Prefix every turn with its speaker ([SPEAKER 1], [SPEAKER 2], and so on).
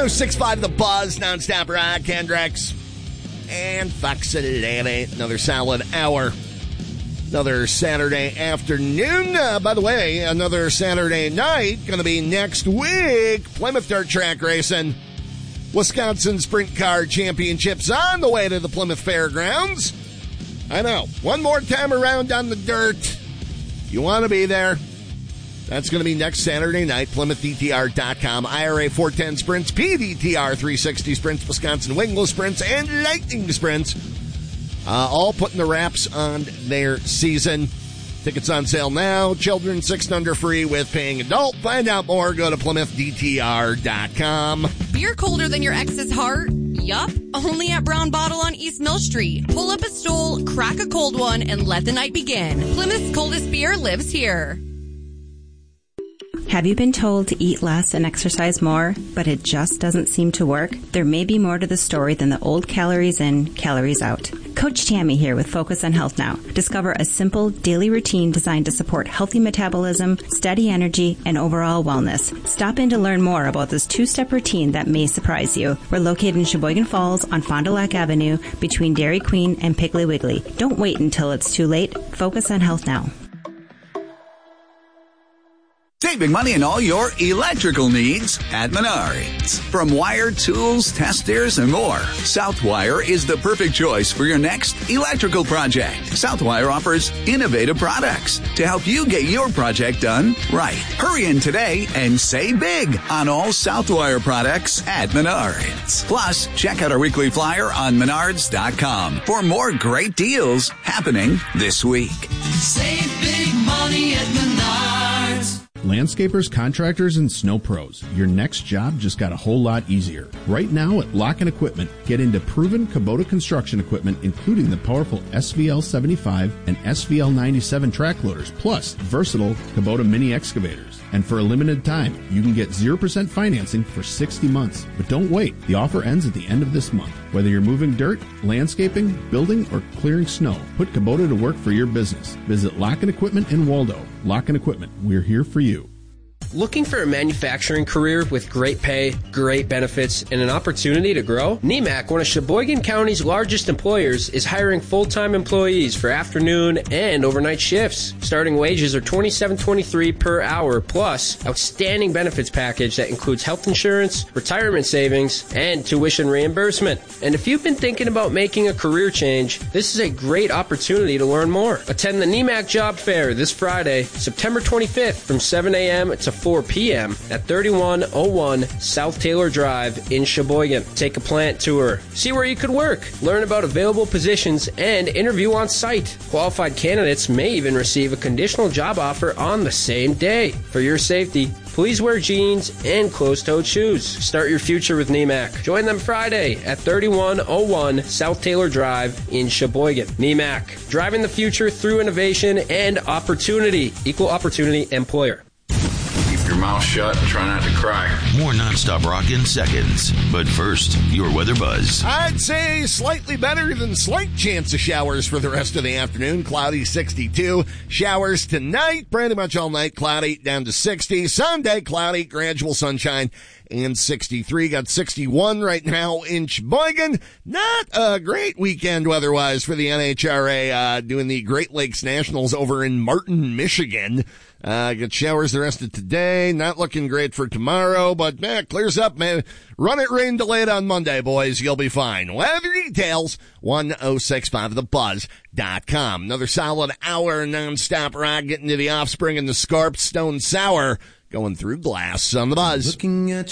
[SPEAKER 1] 106.5 The Buzz, nonstop rock, Kendricks, and Fox Atlanta. Another solid hour. Another Saturday afternoon. By the way, another Saturday night. Going to be next week. Plymouth Dirt Track Racing. Wisconsin Sprint Car Championships on the way to the Plymouth Fairgrounds. I know. One more time around on the dirt. You want to be there. That's going to be next Saturday night. PlymouthDTR.com. IRA 410 Sprints, PDTR 360 Sprints, Wisconsin Wingless Sprints, and Lightning Sprints. All putting the wraps on their season. Tickets on sale now. Children 6 and under free with paying adult. Find out more. Go to PlymouthDTR.com.
[SPEAKER 2] Beer colder than your ex's heart? Yup. Only at Brown Bottle on East Mill Street. Pull up a stool, crack a cold one, and let the night begin. Plymouth's coldest beer lives here.
[SPEAKER 3] Have you been told to eat less and exercise more, but it just doesn't seem to work? There may be more to the story than the old calories in, calories out. Coach Tammy here with Focus on Health Now. Discover a simple daily routine designed to support healthy metabolism, steady energy, and overall wellness. Stop in to learn more about this 2-step routine that may surprise you. We're located in Sheboygan Falls on Fond du Lac Avenue between Dairy Queen and Piggly Wiggly. Don't wait until it's too late. Focus on Health Now.
[SPEAKER 4] Saving money on all your electrical needs at Menards. From wire, tools, testers, and more, Southwire is the perfect choice for your next electrical project. Southwire offers innovative products to help you get your project done right. Hurry in today and save big on all Southwire products at Menards. Plus, check out our weekly flyer on Menards.com for more great deals happening this week.
[SPEAKER 5] Save big money at Menards.
[SPEAKER 6] Landscapers, contractors, and snow pros. Your next job just got a whole lot easier. Right now at Lock & Equipment, get into proven Kubota construction equipment, including the powerful SVL 75 and SVL 97 track loaders, plus versatile Kubota mini excavators. And for a limited time, you can get 0% financing for 60 months. But don't wait. The offer ends at the end of this month. Whether you're moving dirt, landscaping, building, or clearing snow, put Kubota to work for your business. Visit Lock & Equipment in Waldo. Lock & Equipment, we're here for you.
[SPEAKER 7] Looking for a manufacturing career with great pay, great benefits, and an opportunity to grow? NEMAC, one of Sheboygan County's largest employers, is hiring full-time employees for afternoon and overnight shifts. Starting wages are $27.23 per hour, plus outstanding benefits package that includes health insurance, retirement savings, and tuition reimbursement. And if you've been thinking about making a career change, this is a great opportunity to learn more. Attend the NEMAC Job Fair this Friday, September 25th from 7 a.m. to 4 p.m. at 3101 South Taylor Drive in Sheboygan. Take a plant tour. See where you could work. Learn about available positions and interview on site. Qualified candidates may even receive a conditional job offer on the same day. For your safety, please wear jeans and closed-toed shoes. Start your future with NEMAC. Join them Friday at 3101 South Taylor Drive in Sheboygan. NEMAC, driving the future through innovation and opportunity. Equal opportunity employer.
[SPEAKER 8] Keep your mouth shut and try not to cry.
[SPEAKER 9] More nonstop rock in seconds. But first, your weather buzz.
[SPEAKER 1] I'd say slightly better than slight chance of showers for the rest of the afternoon. Cloudy 62. Showers tonight, pretty much all night. Cloudy down to 60. Sunday, cloudy, gradual sunshine, and 63. Got 61 right now in Sheboygan. Not a great weekend weather-wise for the NHRA doing the Great Lakes Nationals over in Martin, Michigan. Got showers the rest of today. Not looking great for tomorrow, but clears up, man. Run it, rain delayed on Monday, boys. You'll be fine. Weather details, 1065thebuzz.com. Another solid hour nonstop rock, getting to the Offspring and the Scarps, Stone Sour, going through glass on the Buzz.
[SPEAKER 10] Looking at